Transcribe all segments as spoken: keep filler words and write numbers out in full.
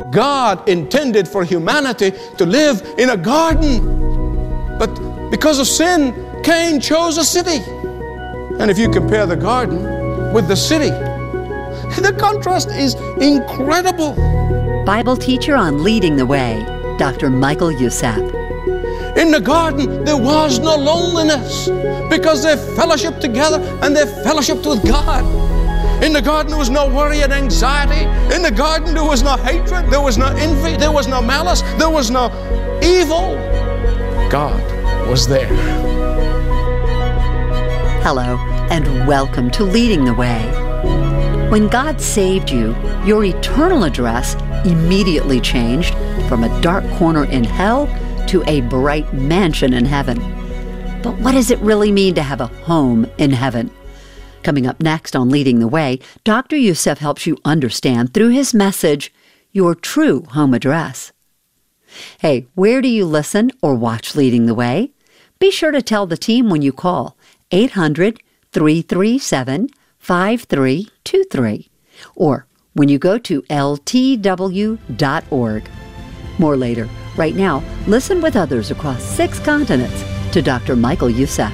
God intended for humanity to live in a garden. But because of sin, Cain chose a city. And if you compare the garden with the city, the contrast is incredible. Bible teacher on Leading the Way, Doctor Michael Youssef. In the garden, there was no loneliness because they fellowshiped together and they fellowshiped with God. In the garden, there was no worry and anxiety. In the garden, there was no hatred. There was no envy. There was no malice. There was no evil. God was there. Hello, and welcome to Leading the Way. When God saved you, your eternal address immediately changed from a dark corner in hell to a bright mansion in heaven. But what does it really mean to have a home in heaven? Coming up next on Leading the Way, Doctor Youssef helps you understand through his message your true home address. Hey, where do you listen or watch Leading the Way? Be sure to tell the team when you call eight hundred, three three seven, five three two three or when you go to L T W dot org. More later. Right now, listen with others across six continents to Doctor Michael Youssef.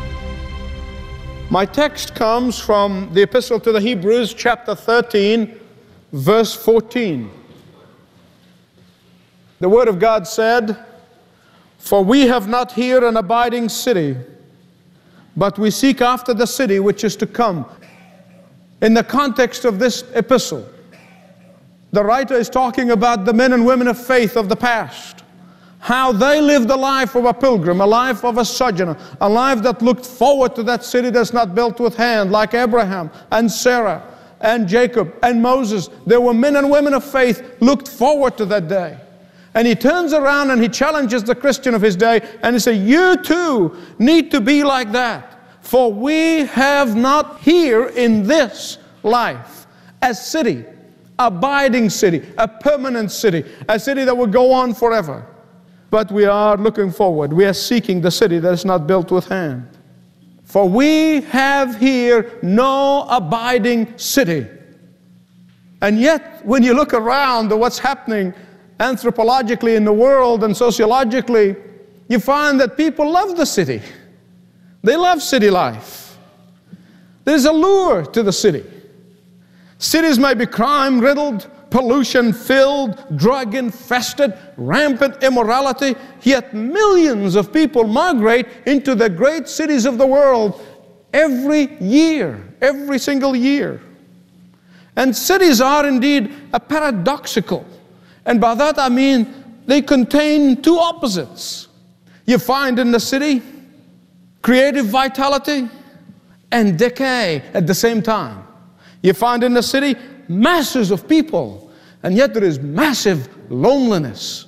My text comes from the Epistle to the Hebrews, chapter thirteen, verse fourteen. The Word of God said, "For we have not here an abiding city, but we seek after the city which is to come." In the context of this epistle, the writer is talking about the men and women of faith of the past, how they lived a life of a pilgrim, a life of a sojourner, a life that looked forward to that city that's not built with hand, like Abraham and Sarah and Jacob and Moses. There were men and women of faith looked forward to that day. And he turns around and he challenges the Christian of his day and he says, you too need to be like that. For we have not here in this life a city, abiding city, a permanent city, a city that will go on forever. But we are looking forward. We are seeking the city that is not built with hand. For we have here no abiding city. And yet, when you look around at what's happening anthropologically in the world and sociologically, you find that people love the city. They love city life. There's a lure to the city. Cities may be crime-riddled, pollution-filled, drug-infested, rampant immorality, yet millions of people migrate into the great cities of the world every year, every single year. And cities are indeed a paradoxical. And by that I mean they contain two opposites. You find in the city creative vitality and decay at the same time. You find in the city masses of people, and yet there is massive loneliness.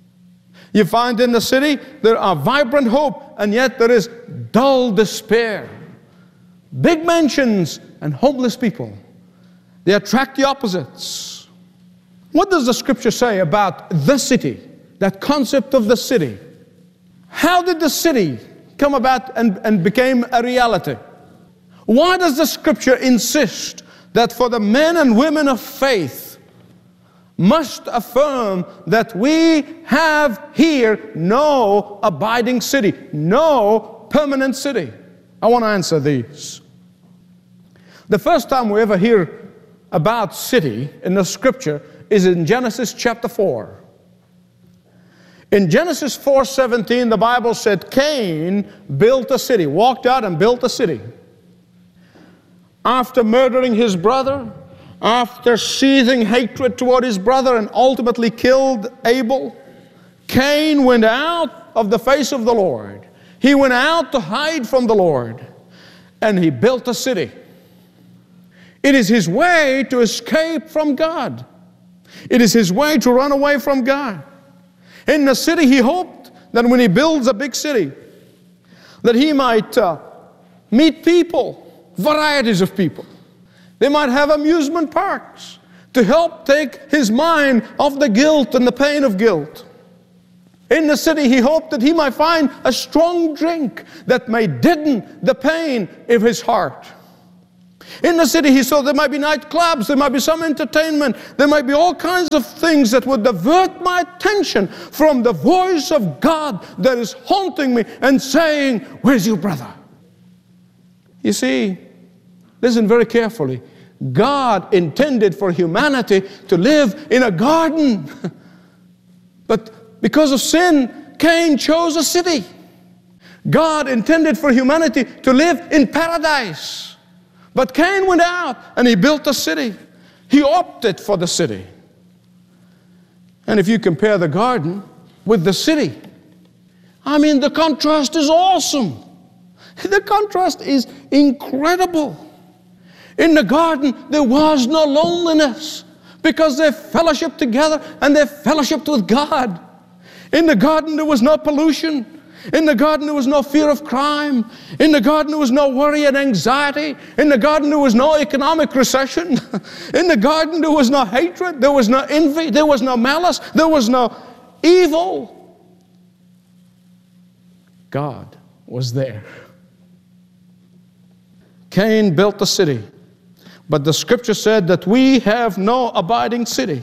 You find in the city there are vibrant hope, and yet there is dull despair. Big mansions and homeless people. They attract the opposites. What does the scripture say about the city, that concept of the city? How did the city come about and, and became a reality? Why does the scripture insist that for the men and women of faith must affirm that we have here no abiding city, no permanent city? I want to answer these. The first time we ever hear about city in the scripture is in Genesis chapter four. In Genesis four seventeen, the Bible said Cain built a city, walked out and built a city. After murdering his brother, after seething hatred toward his brother and ultimately killed Abel, Cain went out of the face of the Lord. He went out to hide from the Lord, and he built a city. It is his way to escape from God. It is his way to run away from God. In the city, he hoped that when he builds a big city, that he might uh, meet people, varieties of people. They might have amusement parks to help take his mind off the guilt and the pain of guilt. In the city, he hoped that he might find a strong drink that may deaden the pain of his heart. In the city, he saw there might be nightclubs, there might be some entertainment, there might be all kinds of things that would divert my attention from the voice of God that is haunting me and saying, where's your brother? You see, listen very carefully. God intended for humanity to live in a garden. But because of sin, Cain chose a city. God intended for humanity to live in paradise. But Cain went out and he built a city. He opted for the city. And if you compare the garden with the city, I mean, the contrast is awesome. The contrast is incredible. In the garden, there was no loneliness because they fellowshiped together and they fellowshiped with God. In the garden, there was no pollution. In the garden, there was no fear of crime. In the garden, there was no worry and anxiety. In the garden, there was no economic recession. In the garden, there was no hatred. There was no envy. There was no malice. There was no evil. God was there. Cain built a city, but the scripture said that we have no abiding city.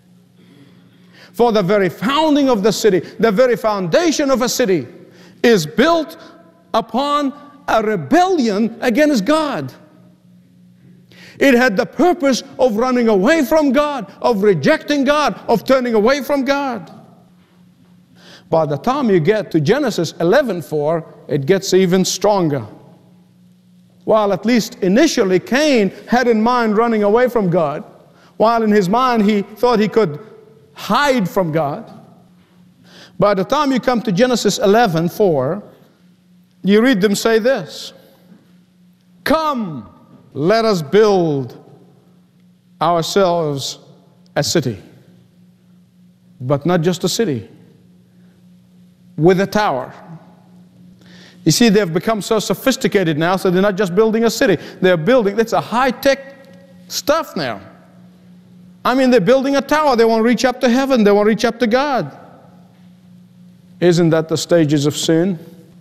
For the very founding of the city, the very foundation of a city, is built upon a rebellion against God. It had the purpose of running away from God, of rejecting God, of turning away from God. By the time you get to Genesis eleven four, it gets even stronger. While at least initially Cain had in mind running away from God, while in his mind he thought he could hide from God, by the time you come to Genesis eleven four, you read them say this: come, let us build ourselves a city. But not just a city, with a tower. You see, they've become so sophisticated now, so they're not just building a city. They're building, it's a high-tech stuff now. I mean, they're building a tower. They want to reach up to heaven. They want to reach up to God. Isn't that the stages of sin?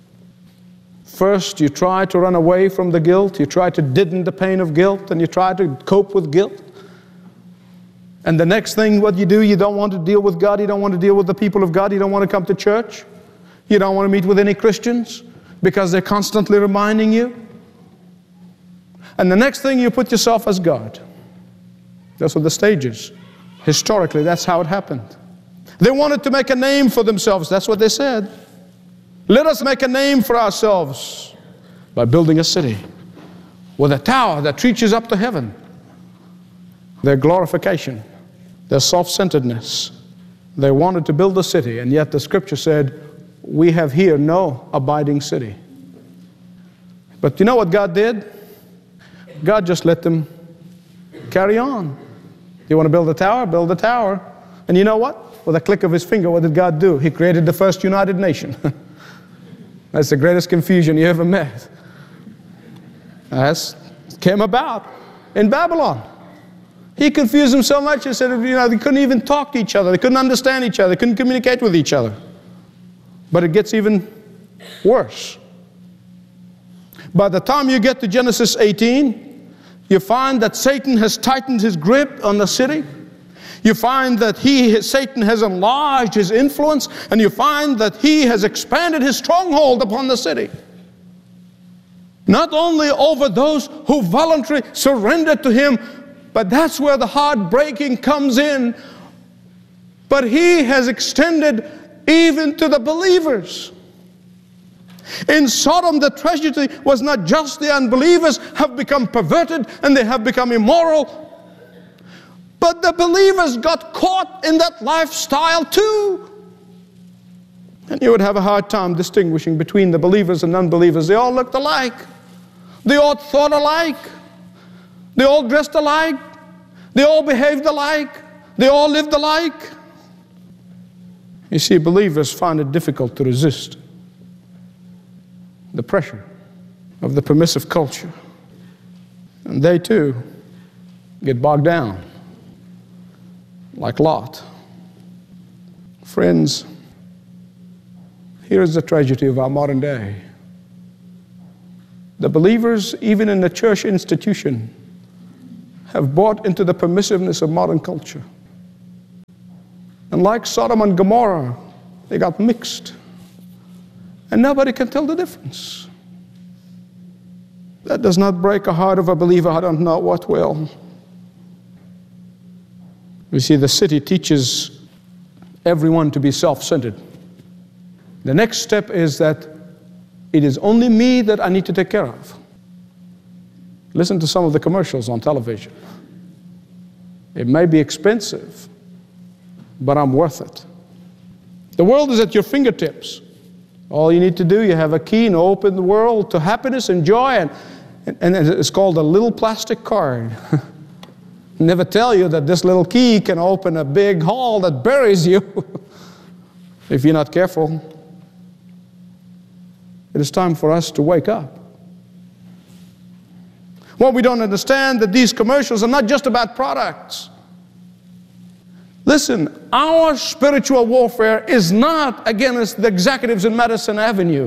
First, you try to run away from the guilt. You try to deaden the pain of guilt, and you try to cope with guilt. And the next thing, what you do, you don't want to deal with God. You don't want to deal with the people of God. You don't want to come to church. You don't want to meet with any Christians because they're constantly reminding you. And the next thing, you put yourself as God. Those are the stages. Historically, that's how it happened. They wanted to make a name for themselves. That's what they said. Let us make a name for ourselves by building a city with a tower that reaches up to heaven. Their glorification, their self-centeredness. They wanted to build a city, and yet the scripture said, we have here no abiding city. But you know what God did? God just let them carry on. You want to build a tower? Build a tower. And you know what? With a click of his finger, what did God do? He created the first United Nation. That's the greatest confusion you ever met. That came about in Babylon. He confused them so much, he said, you know, they couldn't even talk to each other. They couldn't understand each other. They couldn't communicate with each other. But it gets even worse. By the time you get to Genesis eighteen, you find that Satan has tightened his grip on the city. You find that he, Satan has enlarged his influence, and you find that he has expanded his stronghold upon the city. Not only over those who voluntarily surrender to him, but that's where the heartbreaking comes in. But he has extended even to the believers. In Sodom, the tragedy was not just the unbelievers have become perverted and they have become immoral, but the believers got caught in that lifestyle too. And you would have a hard time distinguishing between the believers and unbelievers. They all looked alike. They all thought alike. They all dressed alike. They all behaved alike. They all lived alike. You see, believers find it difficult to resist the pressure of the permissive culture. And they too get bogged down like Lot. Friends, here is the tragedy of our modern day. The believers, even in the church institution, have bought into the permissiveness of modern culture. And like Sodom and Gomorrah, they got mixed. And nobody can tell the difference. That does not break a heart of a believer. I don't know what will. You see, the city teaches everyone to be self-centered. The next step is that it is only me that I need to take care of. Listen to some of the commercials on television. It may be expensive, but I'm worth it. The world is at your fingertips. All you need to do, you have a key and open the world to happiness and joy, and, and, and it's called a little plastic card. Never tell you that this little key can open a big hole that buries you if you're not careful. It is time for us to wake up. Well, we don't understand that these commercials are not just about products. Listen, our spiritual warfare is not against the executives in Madison Avenue.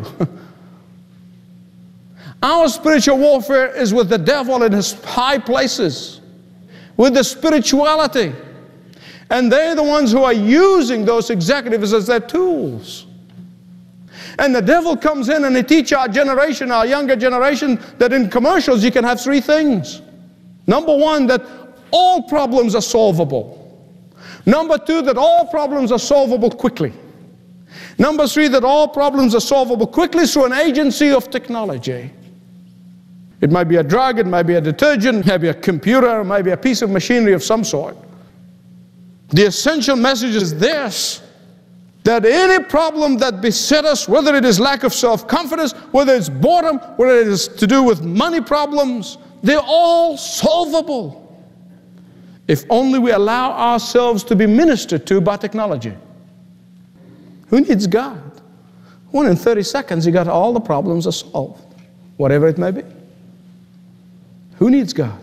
Our spiritual warfare is with the devil in his high places, with the spirituality. And they're the ones who are using those executives as their tools. And the devil comes in and he teaches our generation, our younger generation, that in commercials you can have three things. Number one, that all problems are solvable. Number two, that all problems are solvable quickly. Number three, that all problems are solvable quickly through an agency of technology. It might be a drug, it might be a detergent, it might be a computer, it might be a piece of machinery of some sort. The essential message is this, that any problem that beset us, whether it is lack of self-confidence, whether it's boredom, whether it is to do with money problems, they're all solvable if only we allow ourselves to be ministered to by technology. Who needs God? Well, in thirty seconds, you got all the problems are solved, whatever it may be. Who needs God?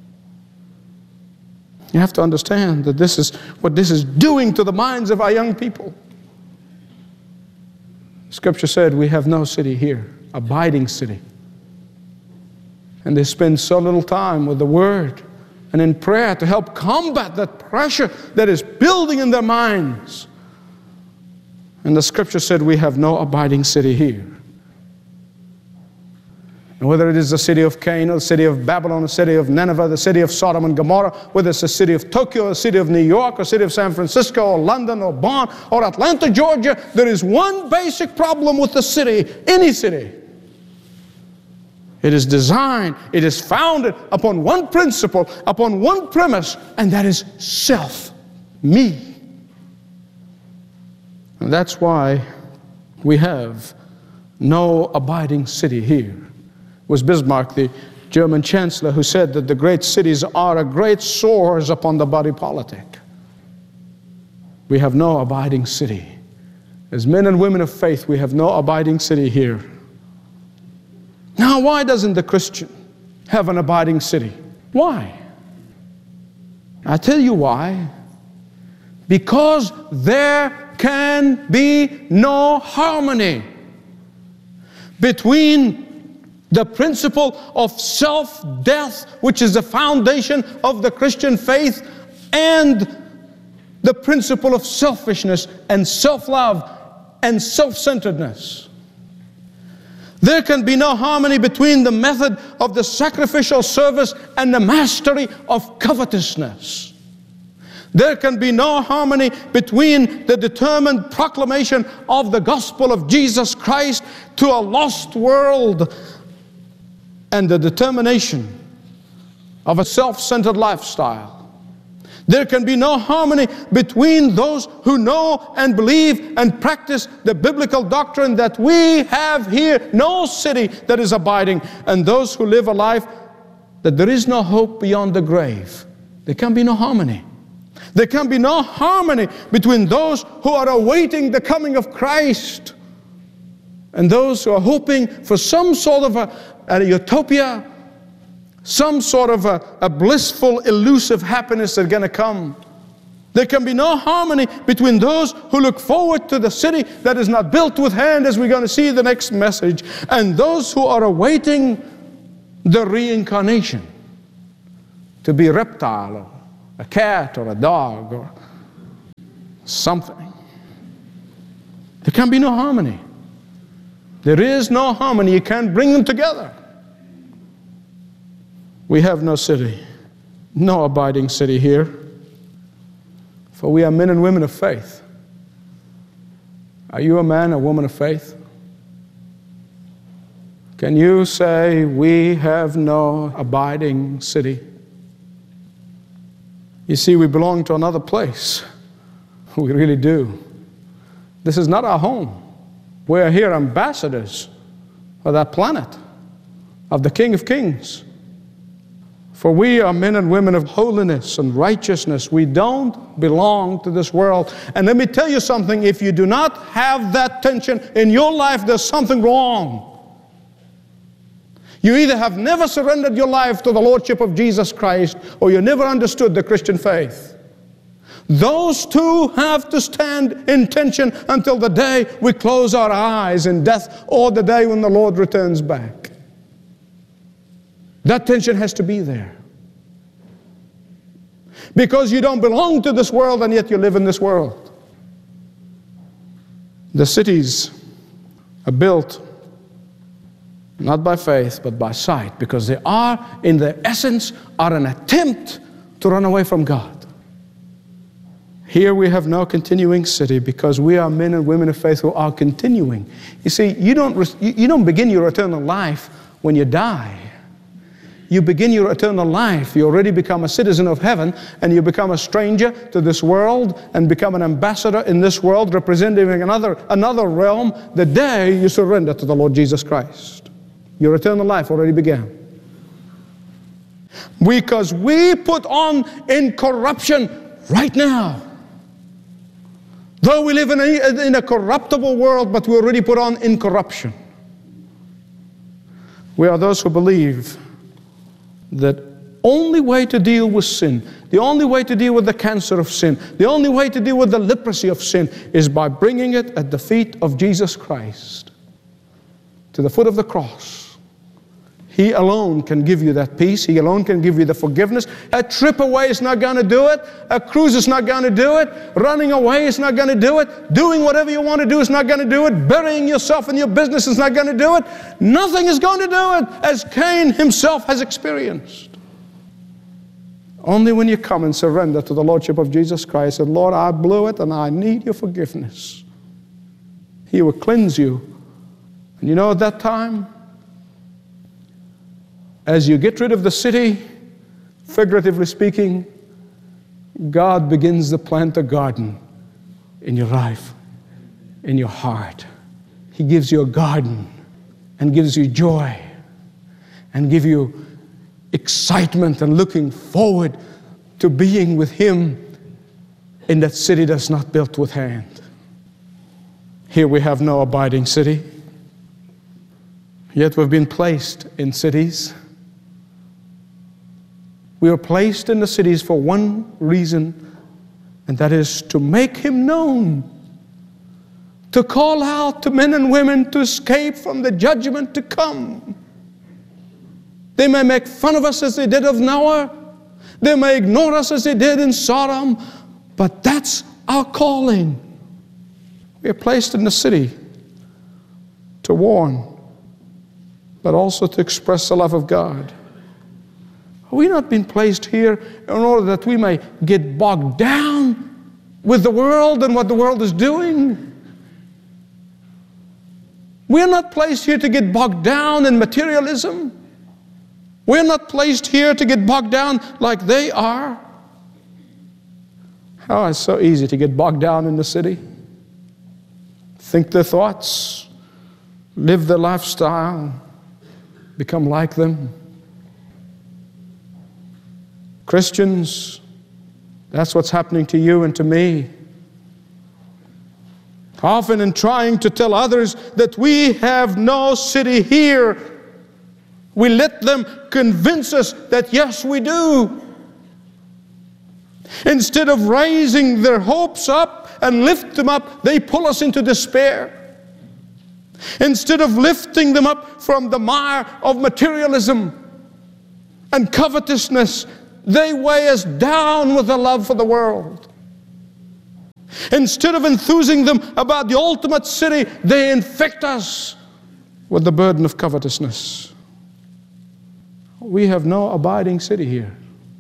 You have to understand that this is what this is doing to the minds of our young people. Scripture said we have no city here, abiding city. And they spend so little time with the Word and in prayer to help combat that pressure that is building in their minds. And the Scripture said we have no abiding city here. And whether it is the city of Cain or the city of Babylon, the city of Nineveh, the city of Sodom and Gomorrah, whether it's the city of Tokyo, the city of New York, or the city of San Francisco, or London, or Bonn, or Atlanta, Georgia, there is one basic problem with the city, any city. It is designed, it is founded upon one principle, upon one premise, and that is self, me. And that's why we have no abiding city here. It was Bismarck, the German chancellor, who said that the great cities are a great sores upon the body politic. We have no abiding city. As men and women of faith, we have no abiding city here. Now, why doesn't the Christian have an abiding city? Why? I tell you why. Because there can be no harmony between the principle of self-death, which is the foundation of the Christian faith, and the principle of selfishness and self-love and self-centeredness. There can be no harmony between the method of the sacrificial service and the mastery of covetousness. There can be no harmony between the determined proclamation of the gospel of Jesus Christ to a lost world and the determination of a self-centered lifestyle. There can be no harmony between those who know and believe and practice the biblical doctrine that we have here no city that is abiding, and those who live a life that there is no hope beyond the grave. There can be no harmony. There can be no harmony between those who are awaiting the coming of Christ and those who are hoping for some sort of a, a utopia, some sort of a, a blissful, elusive happiness that's going to come. There can be no harmony between those who look forward to the city that is not built with hand, as we're going to see in the next message, and those who are awaiting the reincarnation, to be a reptile or a cat or a dog or something. There can be no harmony. There is no harmony. You can't bring them together. We have no city, no abiding city here, for we are men and women of faith. Are you a man, a woman of faith? Can you say, we have no abiding city? You see, we belong to another place. We really do. This is not our home. We are here ambassadors of that planet, of the King of Kings. For we are men and women of holiness and righteousness. We don't belong to this world. And let me tell you something, if you do not have that tension in your life, there's something wrong. You either have never surrendered your life to the Lordship of Jesus Christ, or you never understood the Christian faith. Those two have to stand in tension until the day we close our eyes in death, or the day when the Lord returns back. That tension has to be there. Because you don't belong to this world, and yet you live in this world. The cities are built not by faith, but by sight, because they are, in their essence, are an attempt to run away from God. Here we have no continuing city, because we are men and women of faith who are continuing. You see, you don't, you don't begin your eternal life when you die. You begin your eternal life. You already become a citizen of heaven, and you become a stranger to this world and become an ambassador in this world, representing another, another realm the day you surrender to the Lord Jesus Christ. Your eternal life already began. Because we put on incorruption right now. Though we live in a, in a corruptible world, but we already put on incorruption. We are those who believe that only way to deal with sin, the only way to deal with the cancer of sin, the only way to deal with the leprosy of sin is by bringing it at the feet of Jesus Christ, to the foot of the cross. He alone can give you that peace. He alone can give you the forgiveness. A trip away is not going to do it. A cruise is not going to do it. Running away is not going to do it. Doing whatever you want to do is not going to do it. Burying yourself in your business is not going to do it. Nothing is going to do it, as Cain himself has experienced. Only when you come and surrender to the Lordship of Jesus Christ and, Lord, I blew it and I need your forgiveness. He will cleanse you. And you know, at that time, as you get rid of the city, figuratively speaking, God begins to plant a garden in your life, in your heart. He gives you a garden and gives you joy and gives you excitement and looking forward to being with Him in that city that's not built with hand. Here we have no abiding city, yet we've been placed in cities. We are placed in the cities for one reason, and that is to make Him known, to call out to men and women to escape from the judgment to come. They may make fun of us as they did of Noah. They may ignore us as they did in Sodom, but that's our calling. We are placed in the city to warn, but also to express the love of God. We've not been placed here in order that we may get bogged down with the world and what the world is doing. We're not placed here to get bogged down in materialism. We're not placed here to get bogged down like they are. Oh, it's so easy to get bogged down in the city. Think their thoughts, live their lifestyle, become like them. Christians, that's what's happening to you and to me. Often in trying to tell others that we have no city here, we let them convince us that yes, we do. Instead of raising their hopes up and lift them up, they pull us into despair. Instead of lifting them up from the mire of materialism, and covetousness, they weigh us down with a love for the world. Instead of enthusing them about the ultimate city, they infect us with the burden of covetousness. We have no abiding city here.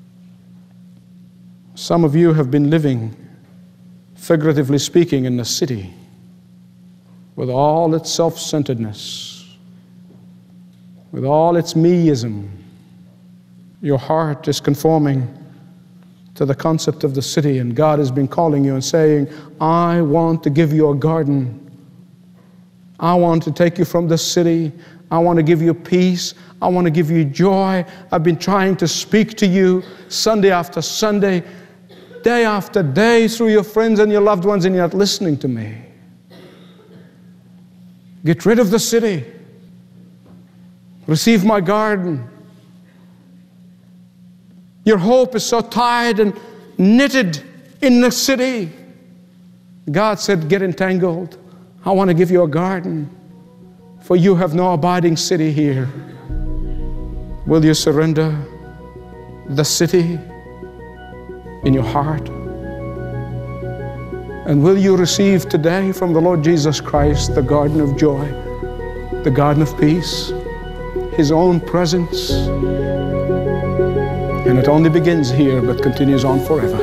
Some of you have been living, figuratively speaking, in the city with all its self-centeredness, with all its meism. Your heart is conforming to the concept of the city, and God has been calling you and saying, I want to give you a garden. I want to take you from the city. I want to give you peace. I want to give you joy. I've been trying to speak to you Sunday after Sunday, day after day, through your friends and your loved ones, and you're not listening to me. Get rid of the city. Receive my garden. Your hope is so tied and knitted in the city. God said, get entangled. I want to give you a garden, for you have no abiding city here. Will you surrender the city in your heart? And will you receive today from the Lord Jesus Christ the garden of joy, the garden of peace, His own presence? And it only begins here but continues on forever.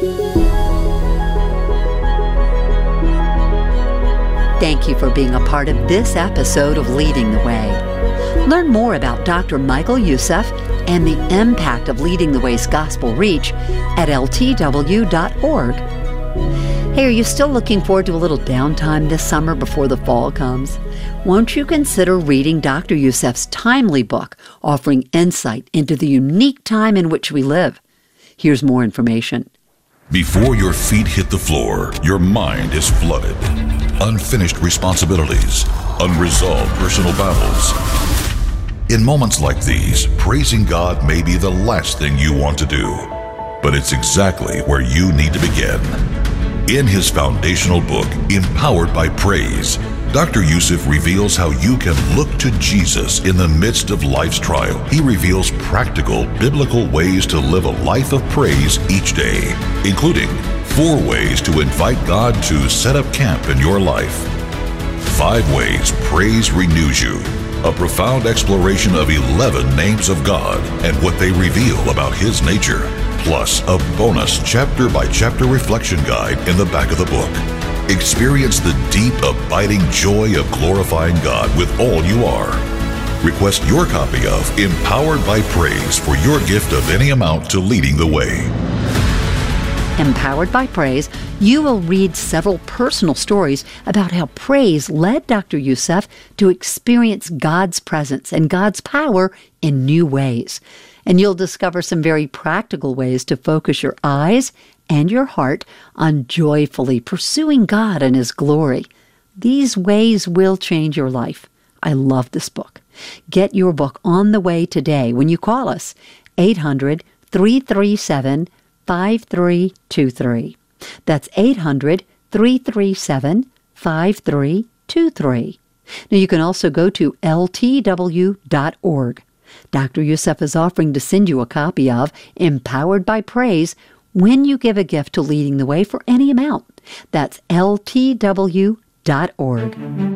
Thank you for being a part of this episode of Leading the Way. Learn more about Doctor Michael Youssef and the impact of Leading the Way's gospel reach at L T W dot org. Hey, are you still looking forward to a little downtime this summer before the fall comes? Won't you consider reading Doctor Youssef's timely book, offering insight into the unique time in which we live? Here's more information. Before your feet hit the floor, your mind is flooded. Unfinished responsibilities, unresolved personal battles. In moments like these, praising God may be the last thing you want to do, but it's exactly where you need to begin. In his foundational book, Empowered by Praise, Doctor Youssef reveals how you can look to Jesus in the midst of life's trial. He reveals practical, biblical ways to live a life of praise each day, including four ways to invite God to set up camp in your life. Five ways praise renews you. A profound exploration of eleven names of God and what they reveal about His nature. Plus, a bonus chapter-by-chapter reflection guide in the back of the book. Experience the deep, abiding joy of glorifying God with all you are. Request your copy of Empowered by Praise for your gift of any amount to Leading the Way. Empowered by Praise, you will read several personal stories about how praise led Doctor Youssef to experience God's presence and God's power in new ways. And you'll discover some very practical ways to focus your eyes and your heart on joyfully pursuing God and His glory. These ways will change your life. I love this book. Get your book on the way today when you call us, eight hundred, three three seven, five three two three. That's eight hundred, three three seven, five three two three. Now you can also go to L T W dot org. Doctor Youssef is offering to send you a copy of Empowered by Praise when you give a gift to Leading the Way for any amount. That's L T W dot org.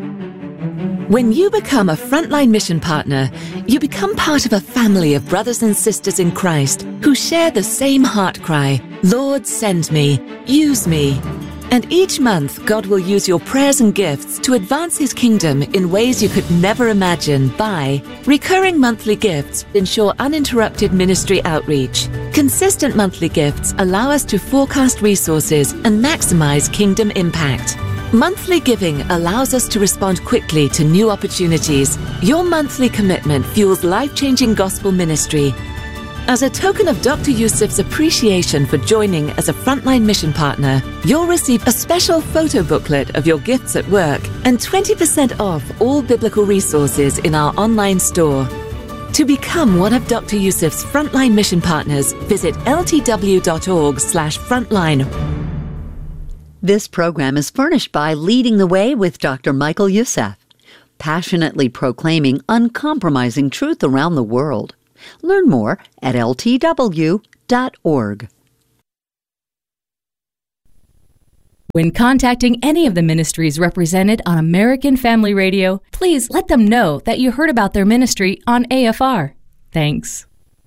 When you become a Frontline Mission Partner, you become part of a family of brothers and sisters in Christ who share the same heart cry, Lord, send me, use me. And each month, God will use your prayers and gifts to advance His kingdom in ways you could never imagine by recurring monthly gifts ensure uninterrupted ministry outreach. Consistent monthly gifts allow us to forecast resources and maximize kingdom impact. Monthly giving allows us to respond quickly to new opportunities. Your monthly commitment fuels life-changing gospel ministry. As a token of Doctor Youssef's appreciation for joining as a Frontline Mission Partner, you'll receive a special photo booklet of your gifts at work and twenty percent off all biblical resources in our online store. To become one of Doctor Youssef's Frontline Mission Partners, visit L T W dot org slash frontline. This program is furnished by Leading the Way with Doctor Michael Youssef, passionately proclaiming uncompromising truth around the world. Learn more at L T W dot org. When contacting any of the ministries represented on American Family Radio, please let them know that you heard about their ministry on A F R. Thanks.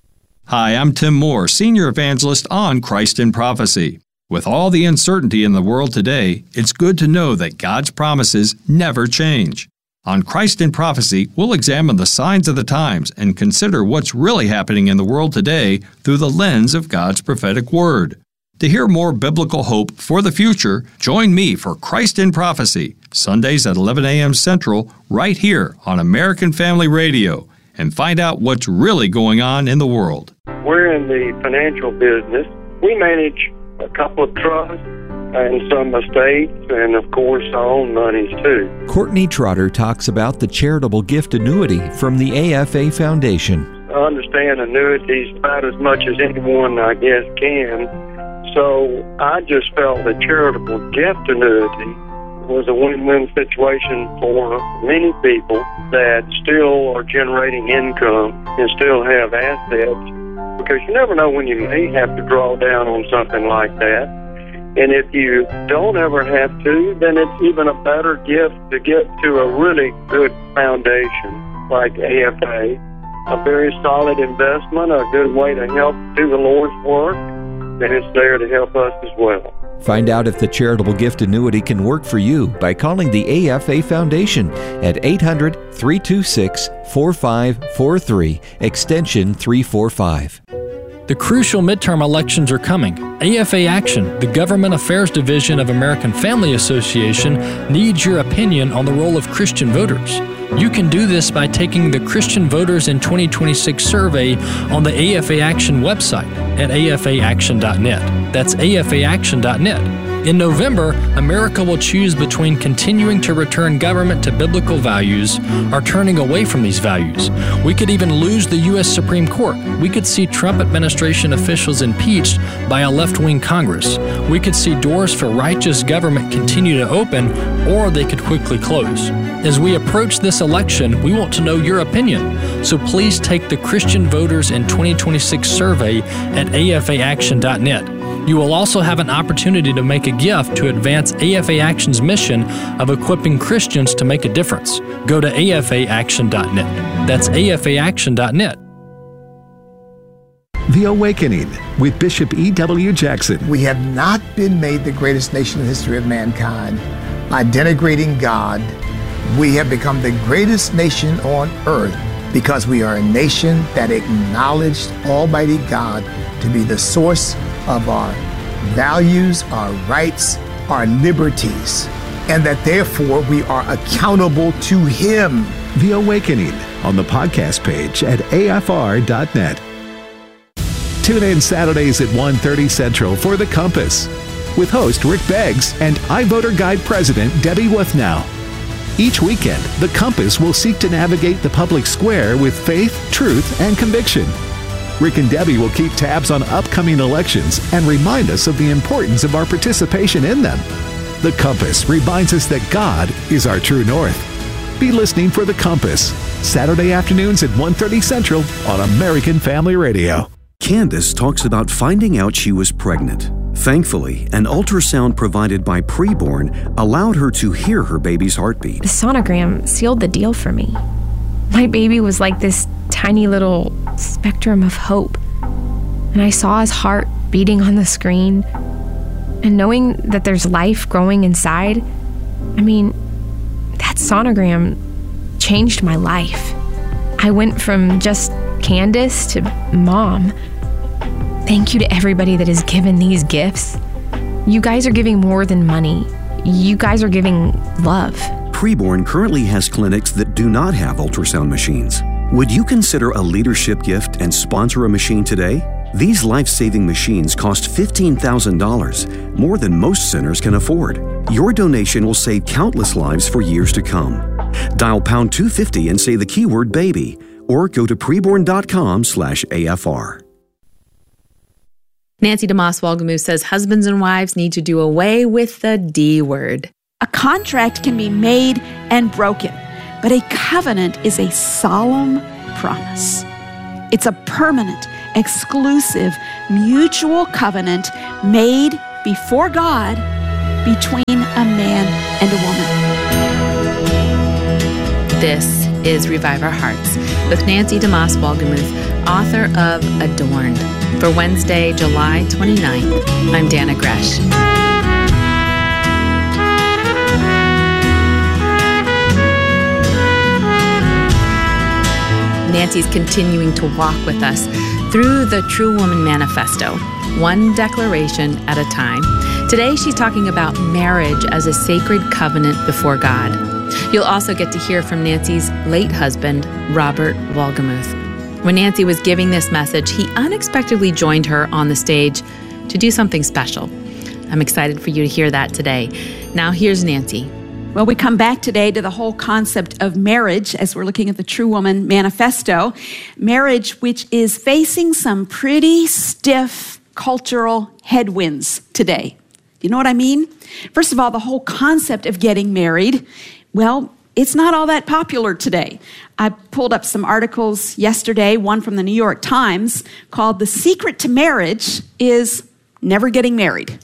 Hi, I'm Tim Moore, Senior Evangelist on Christ in Prophecy. With all the uncertainty in the world today, it's good to know that God's promises never change. On Christ in Prophecy, we'll examine the signs of the times and consider what's really happening in the world today through the lens of God's prophetic word. To hear more biblical hope for the future, join me for Christ in Prophecy, Sundays at eleven a.m. Central, right here on American Family Radio, and find out what's really going on in the world. We're in the financial business. We manage a couple of trusts and some estates, and of course our own monies too. Courtney Trotter talks about the charitable gift annuity from the A F A Foundation. I understand annuities about as much as anyone, I guess, can. So I just felt that charitable gift annuity was a win-win situation for many people that still are generating income and still have assets, because you never know when you may have to draw down on something like that. And if you don't ever have to, then it's even a better gift to get to a really good foundation like A F A, a very solid investment, a good way to help do the Lord's work, and it's there to help us as well. Find out if the charitable gift annuity can work for you by calling the A F A Foundation at eight hundred, three two six, four five four three, extension three forty-five. The crucial midterm elections are coming. A F A Action, the Government Affairs Division of American Family Association, needs your opinion on the role of Christian voters. You can do this by taking the Christian Voters in twenty twenty-six survey on the A F A Action website at A F A action dot net. That's A F A action dot net. In November, America will choose between continuing to return government to biblical values or turning away from these values. We could even lose the U S Supreme Court. We could see Trump administration officials impeached by a left-wing Congress. We could see doors for righteous government continue to open, or they could quickly close. As we approach this election, we want to know your opinion. So please take the Christian Voters in twenty twenty-six survey at A F A action dot net. You will also have an opportunity to make a gift to advance A F A Action's mission of equipping Christians to make a difference. Go to A F A action dot net. That's A F A action dot net. The Awakening with Bishop E W Jackson. We have not been made the greatest nation in the history of mankind by denigrating God. We have become the greatest nation on earth because we are a nation that acknowledged Almighty God to be the source of our values, our rights, our liberties, and that therefore we are accountable to Him. The Awakening on the podcast page at A F R dot net. Tune in Saturdays at one thirty Central for The Compass with host Rick Beggs and iVoter Guide President Debbie Withnow. Each weekend, The Compass will seek to navigate the public square with faith, truth, and conviction. Rick and Debbie will keep tabs on upcoming elections and remind us of the importance of our participation in them. The Compass reminds us that God is our true north. Be listening for The Compass, Saturday afternoons at one thirty Central on American Family Radio. Candace talks about finding out she was pregnant. Thankfully, an ultrasound provided by Preborn allowed her to hear her baby's heartbeat. The sonogram sealed the deal for me. My baby was like this tiny little spectrum of hope. And I saw his heart beating on the screen. And knowing that there's life growing inside, I mean, that sonogram changed my life. I went from just Candace to mom. Thank you to everybody that has given these gifts. You guys are giving more than money. You guys are giving love. Preborn currently has clinics that do not have ultrasound machines. Would you consider a leadership gift and sponsor a machine today? These life-saving machines cost fifteen thousand dollars, more than most centers can afford. Your donation will save countless lives for years to come. Dial pound two fifty and say the keyword baby, or go to preborn.com slash AFR. Nancy DeMoss Walgamoo says husbands and wives need to do away with the D word. A contract can be made and broken, but a covenant is a solemn promise. It's a permanent, exclusive, mutual covenant made before God between a man and a woman. This is Revive Our Hearts with Nancy DeMoss Wolgemuth, author of Adorned. For Wednesday, July twenty-ninth, I'm Dana Gresh. Nancy's continuing to walk with us through the True Woman Manifesto, one declaration at a time. Today, she's talking about marriage as a sacred covenant before God. You'll also get to hear from Nancy's late husband, Robert Wolgemuth. When Nancy was giving this message, he unexpectedly joined her on the stage to do something special. I'm excited for you to hear that today. Now, here's Nancy. Well, we come back today to the whole concept of marriage as we're looking at the True Woman Manifesto. Marriage, which is facing some pretty stiff cultural headwinds today. You know what I mean? First of all, the whole concept of getting married, well, it's not all that popular today. I pulled up some articles yesterday, one from the New York Times, called "The Secret to Marriage is Never Getting Married."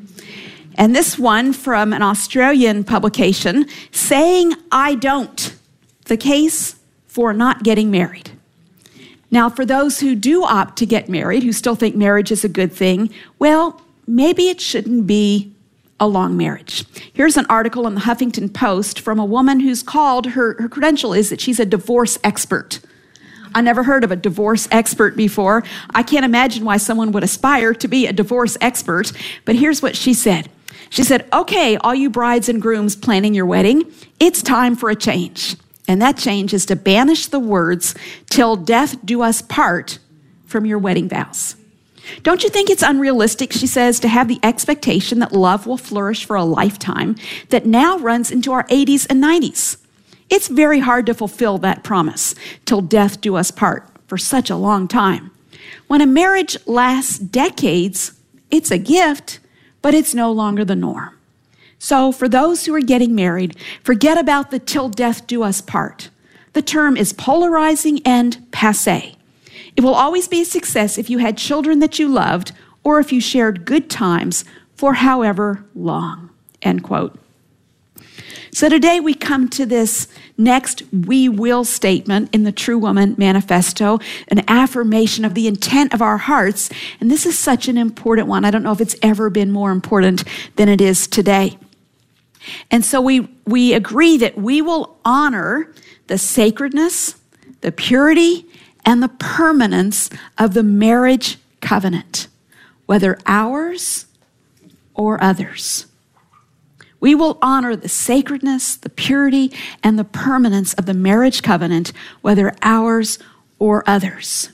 And this one from an Australian publication, "Saying I Don't, the case for not getting married." Now, for those who do opt to get married, who still think marriage is a good thing, well, maybe it shouldn't be a long marriage. Here's an article in the Huffington Post from a woman who's called, her, her credential is that she's a divorce expert. I never heard of a divorce expert before. I can't imagine why someone would aspire to be a divorce expert, but here's what she said. She said, "Okay, all you brides and grooms planning your wedding, it's time for a change. And that change is to banish the words, 'till death do us part,' from your wedding vows. Don't you think it's unrealistic," she says, "to have the expectation that love will flourish for a lifetime that now runs into our eighties and nineties? It's very hard to fulfill that promise, 'till death do us part,' for such a long time. When a marriage lasts decades, it's a gift, but it's no longer the norm. So for those who are getting married, forget about the 'till death do us part.' The term is polarizing and passé. It will always be a success if you had children that you loved or if you shared good times for however long," end quote. So today we come to this next "we will" statement in the True Woman Manifesto, an affirmation of the intent of our hearts. And this is such an important one. I don't know if it's ever been more important than it is today. And so we, we agree that we will honor the sacredness, the purity, and the permanence of the marriage covenant, whether ours or others. We will honor the sacredness, the purity, and the permanence of the marriage covenant, whether ours or others.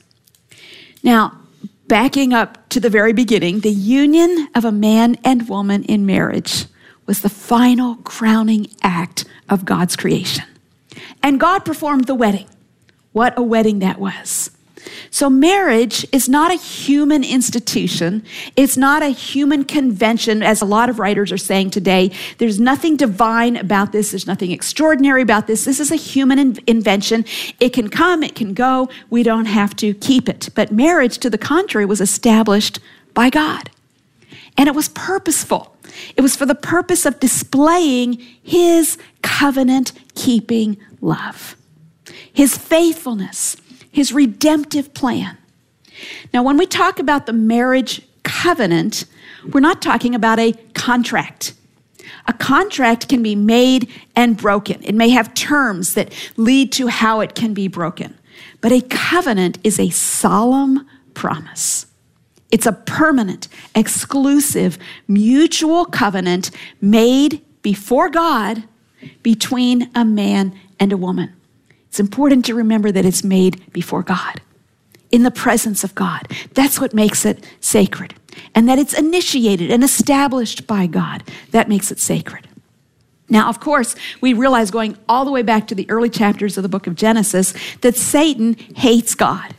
Now, backing up to the very beginning, the union of a man and woman in marriage was the final crowning act of God's creation. And God performed the wedding. What a wedding that was. So marriage is not a human institution. It's not a human convention, as a lot of writers are saying today. There's nothing divine about this. There's nothing extraordinary about this. This is a human in- invention. It can come, it can go. We don't have to keep it. But marriage, to the contrary, was established by God. And it was purposeful. It was for the purpose of displaying His covenant-keeping love, His faithfulness, His redemptive plan. Now, when we talk about the marriage covenant, we're not talking about a contract. A contract can be made and broken. It may have terms that lead to how it can be broken. But a covenant is a solemn promise. It's a permanent, exclusive, mutual covenant made before God between a man and a woman. It's important to remember that it's made before God, in the presence of God. That's what makes it sacred. And that it's initiated and established by God. That makes it sacred. Now, of course, we realize, going all the way back to the early chapters of the book of Genesis, that Satan hates God.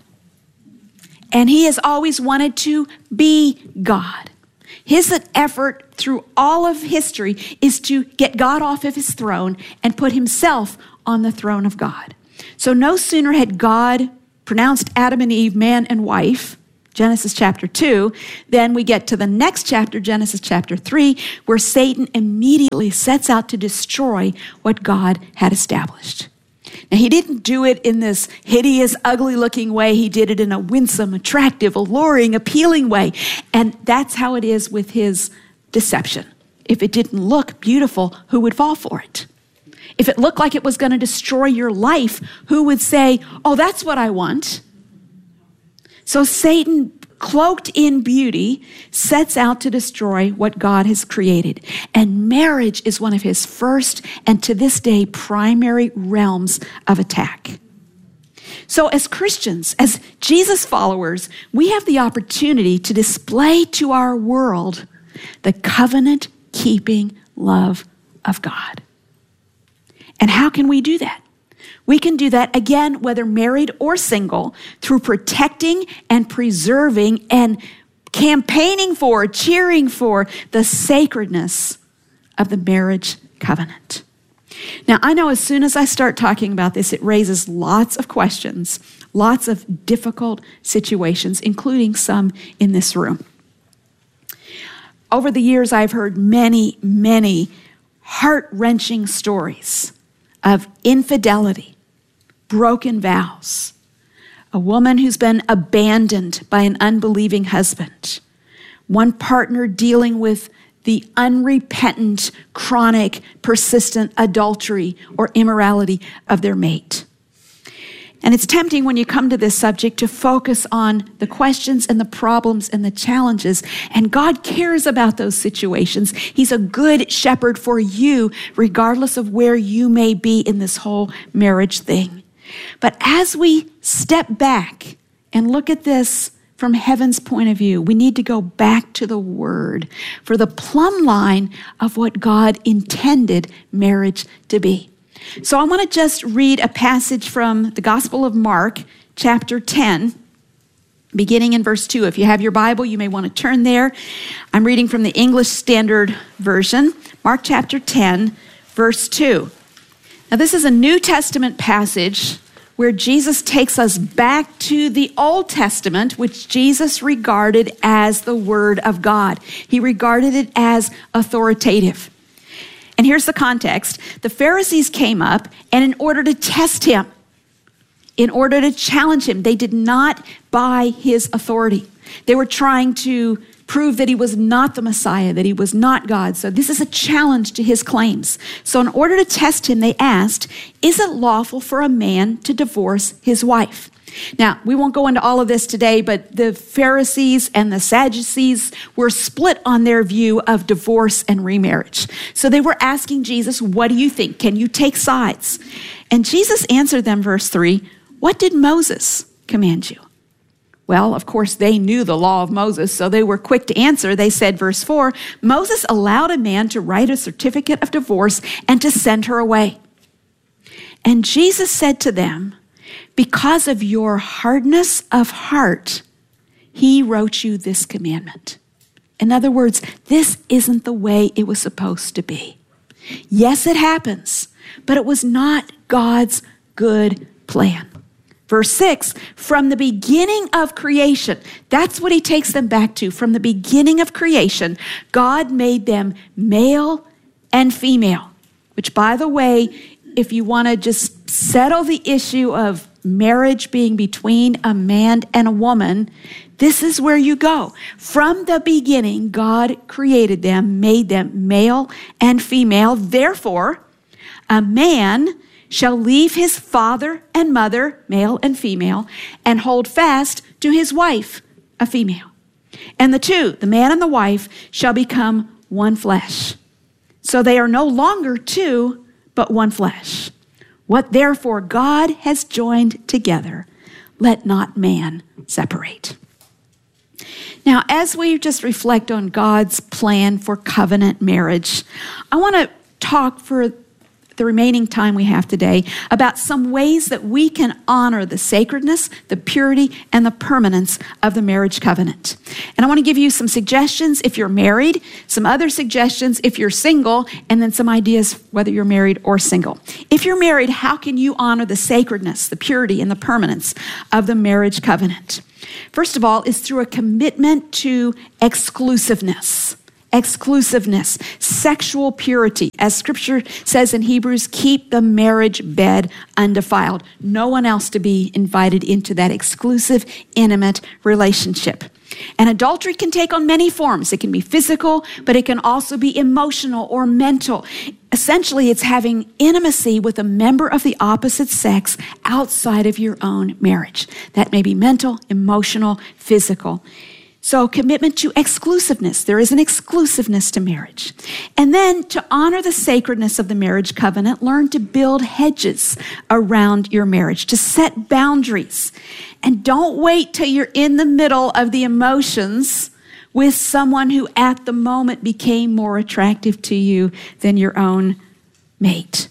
And he has always wanted to be God. His effort through all of history is to get God off of his throne and put himself on the throne of God. So no sooner had God pronounced Adam and Eve man and wife, Genesis chapter two, then we get to the next chapter, Genesis chapter three, where Satan immediately sets out to destroy what God had established. Now, he didn't do it in this hideous, ugly-looking way. He did it in a winsome, attractive, alluring, appealing way. And that's how it is with his deception. If it didn't look beautiful, who would fall for it? If it looked like it was going to destroy your life, who would say, oh, that's what I want? So Satan, cloaked in beauty, sets out to destroy what God has created. And marriage is one of his first and to this day primary realms of attack. So as Christians, as Jesus followers, we have the opportunity to display to our world the covenant-keeping love of God. And how can we do that? We can do that, again, whether married or single, through protecting and preserving and campaigning for, cheering for the sacredness of the marriage covenant. Now, I know as soon as I start talking about this, it raises lots of questions, lots of difficult situations, including some in this room. Over the years, I've heard many, many heart-wrenching stories of infidelity, broken vows, a woman who's been abandoned by an unbelieving husband, one partner dealing with the unrepentant, chronic, persistent adultery or immorality of their mate. And it's tempting when you come to this subject to focus on the questions and the problems and the challenges. And God cares about those situations. He's a good shepherd for you, regardless of where you may be in this whole marriage thing. But as we step back and look at this from heaven's point of view, we need to go back to the Word for the plumb line of what God intended marriage to be. So I want to just read a passage from the Gospel of Mark, chapter ten, beginning in verse two. If you have your Bible, you may want to turn there. I'm reading from the English Standard Version, Mark chapter ten, verse two. Now, this is a New Testament passage where Jesus takes us back to the Old Testament, which Jesus regarded as the Word of God. He regarded it as authoritative. And here's the context. The Pharisees came up, and in order to test him, in order to challenge him, they did not buy his authority. They were trying to prove that he was not the Messiah, that he was not God. So this is a challenge to his claims. So in order to test him, they asked, is it lawful for a man to divorce his wife? Now, we won't go into all of this today, but the Pharisees and the Sadducees were split on their view of divorce and remarriage. So they were asking Jesus, what do you think? Can you take sides? And Jesus answered them, verse three, what did Moses command you? Well, of course, they knew the law of Moses, so they were quick to answer. They said, verse four, Moses allowed a man to write a certificate of divorce and to send her away. And Jesus said to them, because of your hardness of heart, he wrote you this commandment. In other words, this isn't the way it was supposed to be. Yes, it happens, but it was not God's good plan. Verse six, from the beginning of creation, that's what he takes them back to. From the beginning of creation, God made them male and female, which, by the way, if you want to just settle the issue of marriage being between a man and a woman, this is where you go. From the beginning, God created them, made them male and female. Therefore, a man shall leave his father and mother, male and female, and hold fast to his wife, a female. And the two, the man and the wife, shall become one flesh. So they are no longer two, but one flesh. What therefore God has joined together, let not man separate. Now, as we just reflect on God's plan for covenant marriage, I want to talk for the remaining time we have today about some ways that we can honor the sacredness, the purity, and the permanence of the marriage covenant. And I want to give you some suggestions if you're married, some other suggestions if you're single, and then some ideas whether you're married or single. If you're married, how can you honor the sacredness, the purity, and the permanence of the marriage covenant? First of all, is through a commitment to exclusiveness. Exclusiveness, sexual purity. As Scripture says in Hebrews, keep the marriage bed undefiled. No one else to be invited into that exclusive, intimate relationship. And adultery can take on many forms. It can be physical, but it can also be emotional or mental. Essentially, it's having intimacy with a member of the opposite sex outside of your own marriage. That may be mental, emotional, physical. So commitment to exclusiveness. There is an exclusiveness to marriage. And then to honor the sacredness of the marriage covenant, learn to build hedges around your marriage, to set boundaries. And don't wait till you're in the middle of the emotions with someone who at the moment became more attractive to you than your own mate.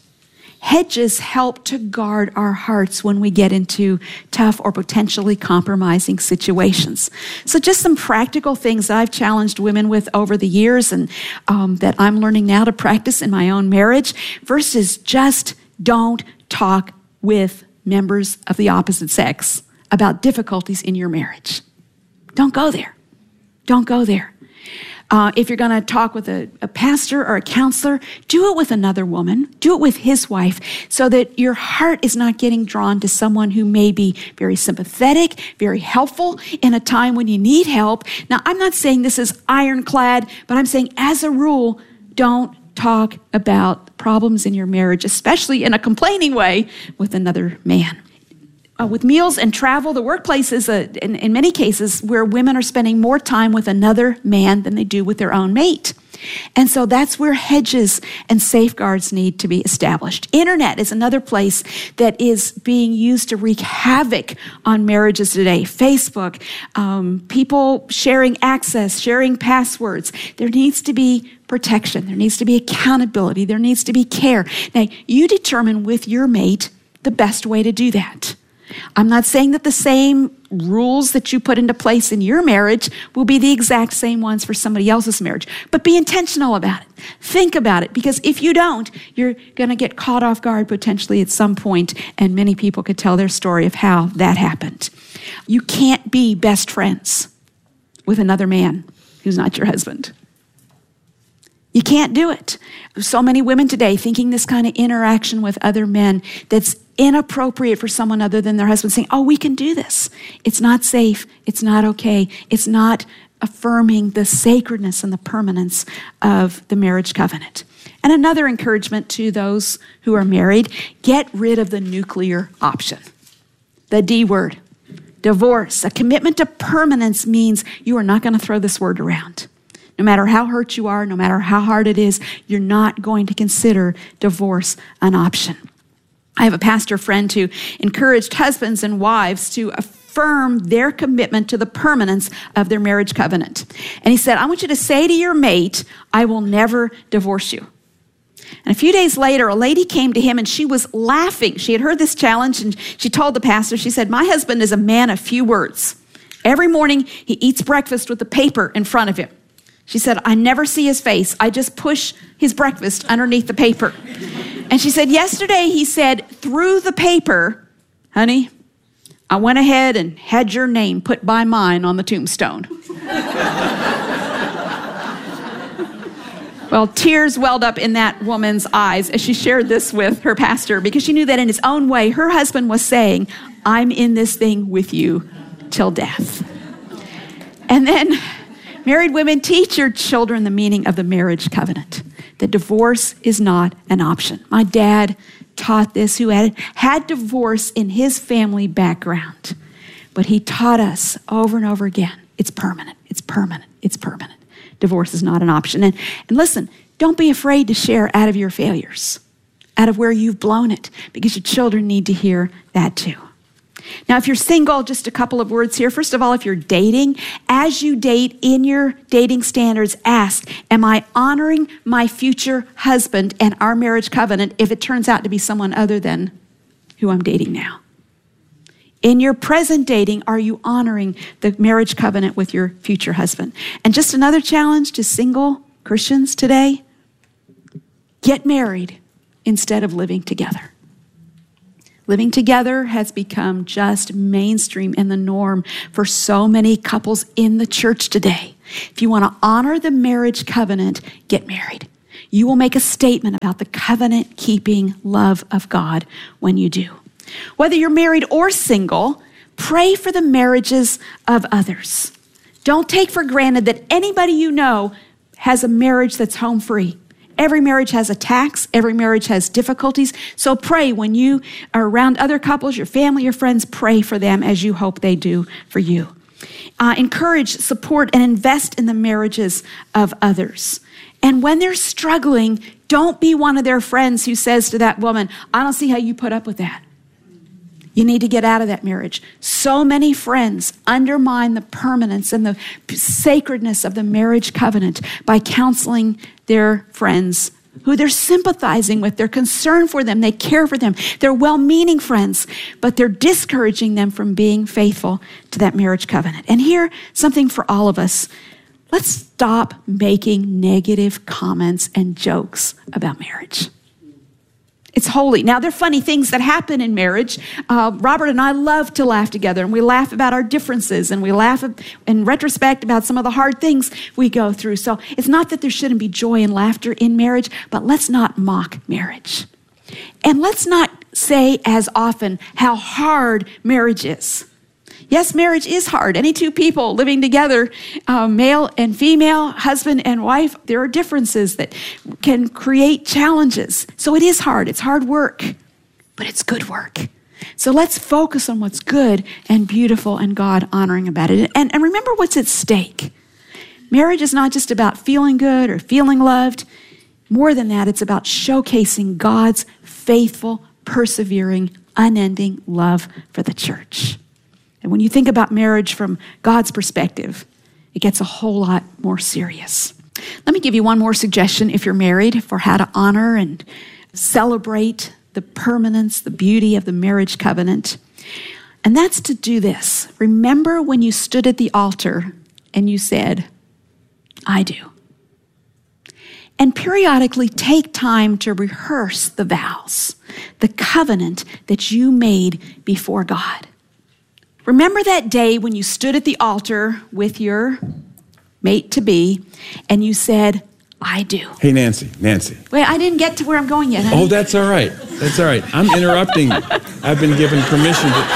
Hedges help to guard our hearts when we get into tough or potentially compromising situations. So just some practical things that I've challenged women with over the years and um, that I'm learning now to practice in my own marriage. First is just don't talk with members of the opposite sex about difficulties in your marriage. Don't go there. Don't go there. Uh, if you're going to talk with a, a pastor or a counselor, do it with another woman. Do it with his wife so that your heart is not getting drawn to someone who may be very sympathetic, very helpful in a time when you need help. Now, I'm not saying this is ironclad, but I'm saying as a rule, don't talk about problems in your marriage, especially in a complaining way, with another man. Uh, with meals and travel, the workplace is, a, in, in many cases, where women are spending more time with another man than they do with their own mate. And so that's where hedges and safeguards need to be established. Internet is another place that is being used to wreak havoc on marriages today. Facebook, um, people sharing access, sharing passwords. There needs to be protection. There needs to be accountability. There needs to be care. Now, you determine with your mate the best way to do that. I'm not saying that the same rules that you put into place in your marriage will be the exact same ones for somebody else's marriage, but be intentional about it. Think about it, because if you don't, you're going to get caught off guard potentially at some point, and many people could tell their story of how that happened. You can't be best friends with another man who's not your husband. You can't do it. So many women today thinking this kind of interaction with other men that's inappropriate for someone other than their husband, saying, oh, we can do this. It's not safe. It's not okay. It's not affirming the sacredness and the permanence of the marriage covenant. And another encouragement to those who are married, get rid of the nuclear option. The D word, divorce. A commitment to permanence means you are not going to throw this word around. No matter how hurt you are, no matter how hard it is, you're not going to consider divorce an option. I have a pastor friend who encouraged husbands and wives to affirm their commitment to the permanence of their marriage covenant. And he said, I want you to say to your mate, I will never divorce you. And a few days later, a lady came to him and she was laughing. She had heard this challenge and she told the pastor, she said, my husband is a man of few words. Every morning he eats breakfast with the paper in front of him. She said, I never see his face. I just push his breakfast underneath the paper. And she said, yesterday he said, through the paper, honey, I went ahead and had your name put by mine on the tombstone. Well, tears welled up in that woman's eyes as she shared this with her pastor, because she knew that in his own way, her husband was saying, I'm in this thing with you till death. And then married women, teach your children the meaning of the marriage covenant, that divorce is not an option. My dad taught this, who had had divorce in his family background, but he taught us over and over again, it's permanent, it's permanent, it's permanent. Divorce is not an option. And, and listen, don't be afraid to share out of your failures, out of where you've blown it, because your children need to hear that too. Now, if you're single, just a couple of words here. First of all, if you're dating, as you date in your dating standards, ask, am I honoring my future husband and our marriage covenant if it turns out to be someone other than who I'm dating now? In your present dating, are you honoring the marriage covenant with your future husband? And just another challenge to single Christians today, get married instead of living together. Living together has become just mainstream and the norm for so many couples in the church today. If you want to honor the marriage covenant, get married. You will make a statement about the covenant-keeping love of God when you do. Whether you're married or single, pray for the marriages of others. Don't take for granted that anybody you know has a marriage that's home free. Every marriage has attacks. Every marriage has difficulties. So pray when you are around other couples, your family, your friends, pray for them as you hope they do for you. Uh, encourage, support, and invest in the marriages of others. And when they're struggling, don't be one of their friends who says to that woman, I don't see how you put up with that. You need to get out of that marriage. So many friends undermine the permanence and the sacredness of the marriage covenant by counseling their friends who they're sympathizing with. They're concerned for them. They care for them. They're well-meaning friends, but they're discouraging them from being faithful to that marriage covenant. And here, something for all of us. Let's stop making negative comments and jokes about marriage. It's holy. Now, there are funny things that happen in marriage. Uh, Robert and I love to laugh together, and we laugh about our differences, and we laugh in retrospect about some of the hard things we go through. So it's not that there shouldn't be joy and laughter in marriage, but let's not mock marriage. And let's not say as often how hard marriage is. Yes, marriage is hard. Any two people living together, uh, male and female, husband and wife, there are differences that can create challenges. So it is hard. It's hard work, but it's good work. So let's focus on what's good and beautiful and God-honoring about it. And, and remember what's at stake. Marriage is not just about feeling good or feeling loved. More than that, it's about showcasing God's faithful, persevering, unending love for the church. And when you think about marriage from God's perspective, it gets a whole lot more serious. Let me give you one more suggestion if you're married for how to honor and celebrate the permanence, the beauty of the marriage covenant. And that's to do this. Remember when you stood at the altar and you said, I do. And periodically take time to rehearse the vows, the covenant that you made before God. Remember that day when you stood at the altar with your mate-to-be and you said, I do. Hey, Nancy, Nancy. Wait, I didn't get to where I'm going yet, honey. Oh, that's all right. That's all right. I'm interrupting. I've been given permission to...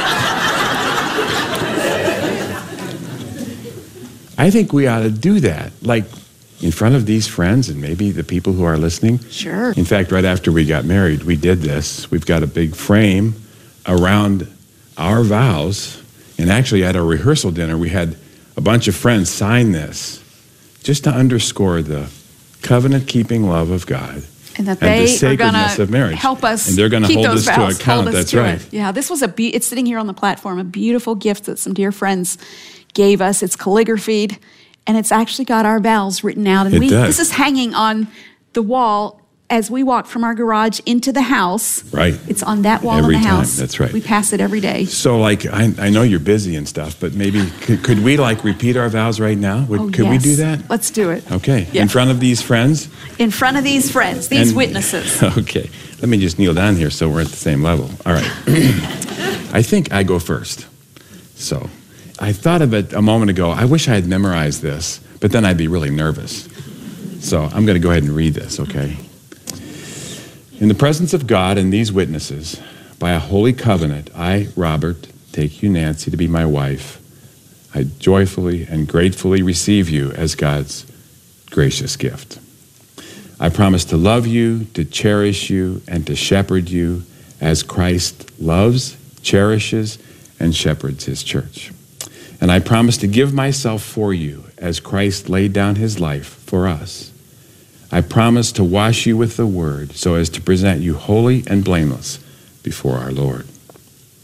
I think we ought to do that, like in front of these friends and maybe the people who are listening. Sure. In fact, right after we got married, we did this. We've got a big frame around our vows, and actually at our rehearsal dinner, we had a bunch of friends sign this just to underscore the covenant-keeping love of God and that and they the sacredness are going of marriage. to help us and they're going to keep hold those us vows, to account. hold us That's to right. It. Yeah, this was a be- it's sitting here on the platform, a beautiful gift that some dear friends gave us. It's calligraphied, and it's actually got our vows written out. And It we does. this is hanging on the wall as we walk from our garage into the house. Right. It's on that wall Every in the time. house. That's right. We pass it every day. So, like, I, I know you're busy and stuff, but maybe could, could we, like, repeat our vows right now? Would, Oh, could we yes. do that? Let's do it. Okay. Yeah. In front of these friends? In front of these friends, these And- witnesses. Okay. Let me just kneel down here so we're at the same level. All right. I think I go first. So, I thought of it a moment ago. I wish I had memorized this, but then I'd be really nervous. So, I'm going to go ahead and read this, okay? In the presence of God and these witnesses, by a holy covenant, I, Robert, take you, Nancy, to be my wife. I joyfully and gratefully receive you as God's gracious gift. I promise to love you, to cherish you, and to shepherd you as Christ loves, cherishes, and shepherds his church. And I promise to give myself for you as Christ laid down his life for us. I promise to wash you with the word so as to present you holy and blameless before our Lord.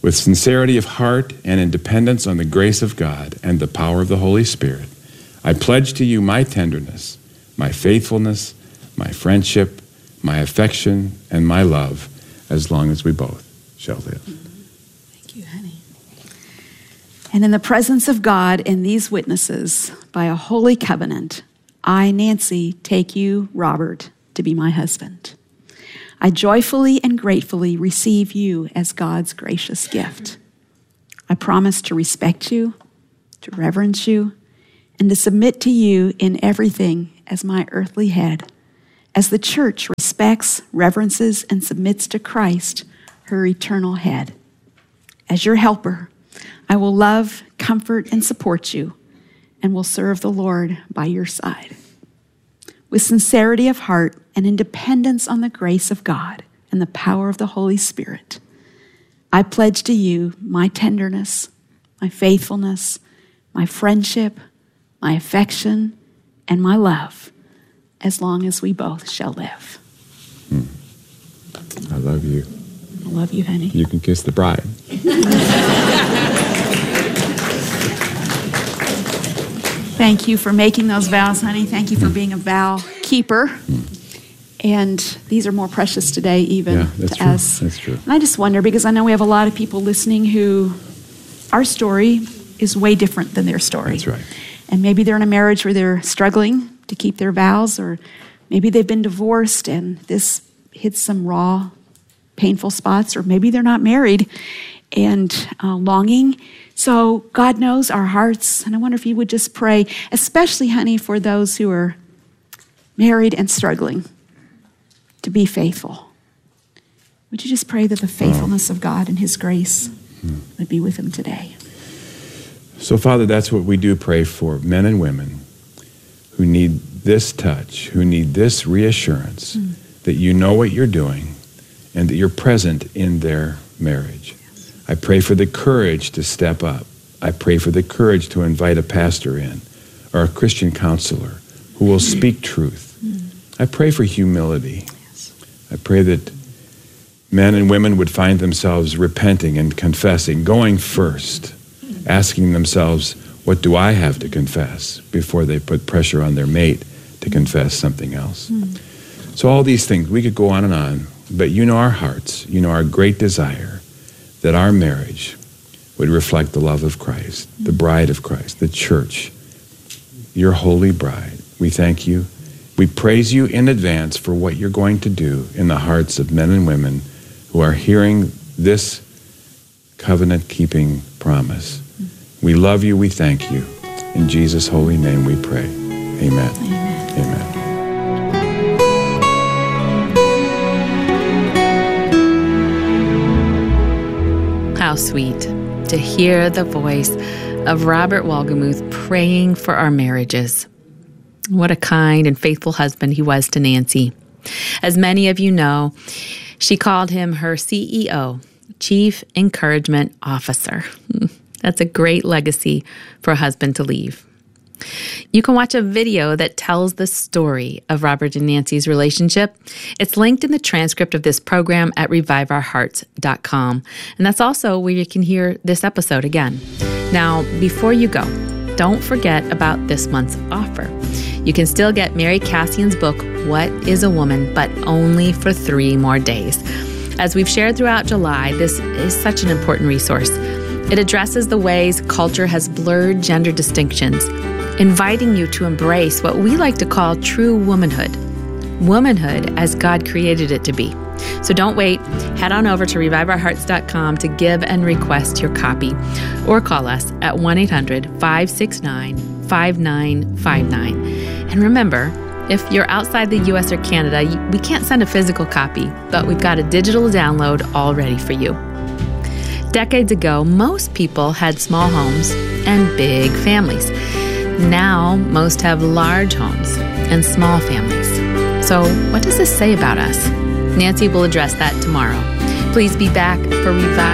With sincerity of heart and in dependence on the grace of God and the power of the Holy Spirit, I pledge to you my tenderness, my faithfulness, my friendship, my affection, and my love, as long as we both shall live. Thank you, honey. And in the presence of God and these witnesses, by a holy covenant, I, Nancy, take you, Robert, to be my husband. I joyfully and gratefully receive you as God's gracious gift. I promise to respect you, to reverence you, and to submit to you in everything as my earthly head, as the church respects, reverences, and submits to Christ, her eternal head. As your helper, I will love, comfort, and support you, and will serve the Lord by your side. With sincerity of heart and in dependence on the grace of God and the power of the Holy Spirit, I pledge to you my tenderness, my faithfulness, my friendship, my affection, and my love, as long as we both shall live. Hmm. I love you. I love you, honey. You can kiss the bride. Thank you for making those vows, honey. Thank you for being a vow keeper. And these are more precious today even yeah, that's to true. us. That's true. And I just wonder, because I know we have a lot of people listening who, our story is way different than their story. That's right. And maybe they're in a marriage where they're struggling to keep their vows, or maybe they've been divorced and this hits some raw, painful spots, or maybe they're not married and uh, longing. So God knows our hearts, and I wonder if you would just pray, especially, honey, for those who are married and struggling, to be faithful. Would you just pray that the faithfulness of God and his grace would be with them today? So, Father, that's what we do pray for, men and women who need this touch, who need this reassurance mm. that you know what you're doing and that you're present in their marriage. I pray for the courage to step up. I pray for the courage to invite a pastor in or a Christian counselor who will speak truth. Mm. I pray for humility. Yes. I pray that men and women would find themselves repenting and confessing, going first, asking themselves, what do I have to confess, before they put pressure on their mate to confess something else. Mm. So all these things, we could go on and on, but you know our hearts, you know our great desire that our marriage would reflect the love of Christ, mm. the bride of Christ, the church, your holy bride. We thank you. We praise you in advance for what you're going to do in the hearts of men and women who are hearing this covenant-keeping promise. We love you, we thank you. In Jesus' holy name we pray. Amen. Amen. Amen. How sweet to hear the voice of Robert Wolgemuth praying for our marriages. What a kind and faithful husband he was to Nancy. As many of you know, she called him her C E O, Chief Encouragement Officer. That's a great legacy for a husband to leave. You can watch a video that tells the story of Robert and Nancy's relationship. It's linked in the transcript of this program at revive our hearts dot com. And that's also where you can hear this episode again. Now, before you go, don't forget about this month's offer. You can still get Mary Cassian's book, What is a Woman?, but only for three more days. As we've shared throughout July, this is such an important resource. It addresses the ways culture has blurred gender distinctions, inviting you to embrace what we like to call true womanhood. Womanhood as God created it to be. So don't wait. Head on over to revive our hearts dot com to give and request your copy, or call us at one eight hundred, five six nine, five nine five nine. And remember, if you're outside the U S or Canada, we can't send a physical copy, but we've got a digital download all ready for you. Decades ago, most people had small homes and big families. Now, most have large homes and small families. So, what does this say about us? Nancy will address that tomorrow. Please be back for Revive